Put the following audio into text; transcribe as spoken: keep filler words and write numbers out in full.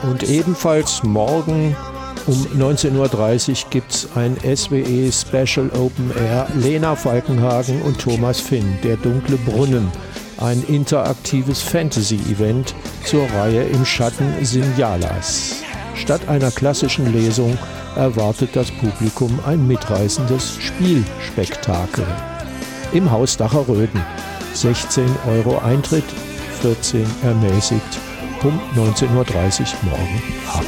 Und ebenfalls morgen um neunzehn Uhr dreißig gibt es ein S W E Special Open Air. Lena Falkenhagen und Thomas Finn, Der dunkle Brunnen. Ein interaktives Fantasy-Event zur Reihe Im Schatten Sinjalas. Statt einer klassischen Lesung erwartet das Publikum ein mitreißendes Spielspektakel. Im Haus Dacher-Röden. sechzehn Euro Eintritt, vierzehn ermäßigt, um neunzehn Uhr dreißig morgen Abend.